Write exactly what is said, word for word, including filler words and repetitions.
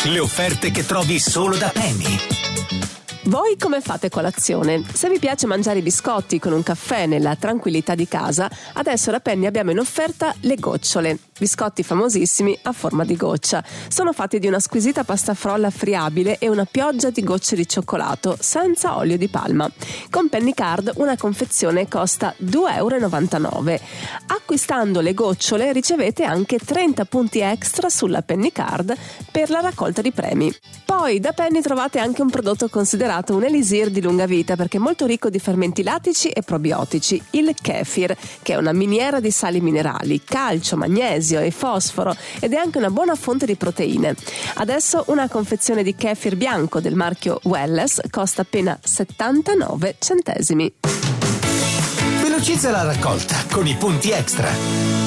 Le offerte che trovi solo da Penny. Voi come fate colazione? Se vi piace mangiare i biscotti con un caffè nella tranquillità di casa, adesso da Penny abbiamo in offerta le gocciole. Biscotti famosissimi a forma di goccia. Sono fatti di una squisita pasta frolla friabile e una pioggia di gocce di cioccolato senza olio di palma. Con Penny Card una confezione costa due e novantanove euro. Acquistando le gocciole ricevete anche trenta punti extra sulla Penny Card per la raccolta di premi. Poi da Penny trovate anche un prodotto considerato un elisir di lunga vita perché è molto ricco di fermenti lattici e probiotici, il kefir, che è una miniera di sali minerali, calcio, magnesio e fosforo ed è anche una buona fonte di proteine. Adesso una confezione di kefir bianco del marchio Welless costa appena settantanove centesimi. Velocizza la raccolta con i punti extra.